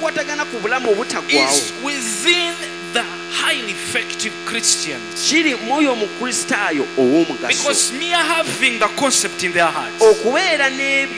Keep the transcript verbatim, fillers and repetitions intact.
okukwatagana ku bulamu obutaggwaawo is within the highly effective Christians. kiri mwoyo omukristaayo ow'omugaso Because mere having the concept in their hearts okubeera ne